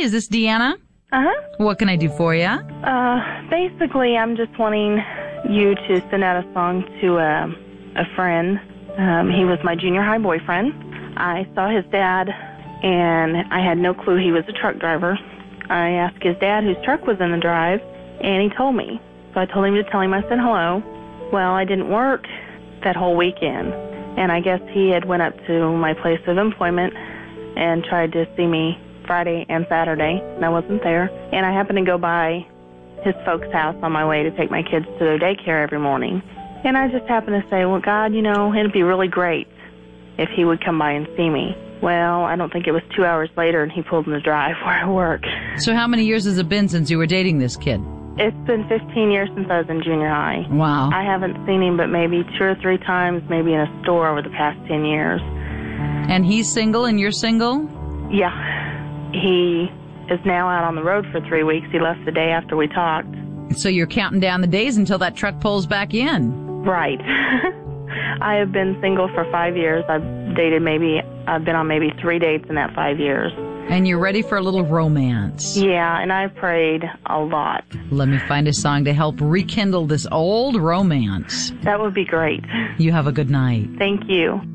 Is this Deanna? Uh-huh. What can I do for you? Basically, I'm just wanting you to send out a song to a friend. He was my junior high boyfriend. I saw his dad, and I had no clue he was a truck driver. I asked his dad whose truck was in the drive, and he told me. So I told him to tell him I said hello. Well, I didn't work that whole weekend, and I guess he had went up to my place of employment and tried to see me Friday and Saturday, and I wasn't there. And I happened to go by his folks' house on my way to take my kids to their daycare every morning. And I just happened to say, well, God, it'd be really great if he would come by and see me. Well, I don't think it was 2 hours later, and he pulled in the drive where I work. So how many years has it been since you were dating this kid? It's been 15 years since I was in junior high. Wow. I haven't seen him but maybe 2 or 3 times, maybe in a store over the past 10 years. And he's single and you're single? Yeah. He is now out on the road for 3 weeks. He left the day after we talked. So you're counting down the days until that truck pulls back in. Right. I have been single for 5 years. I've been on maybe 3 dates in that 5 years. And you're ready for a little romance. Yeah, and I've prayed a lot. Let me find a song to help rekindle this old romance. That would be great. You have a good night. Thank you.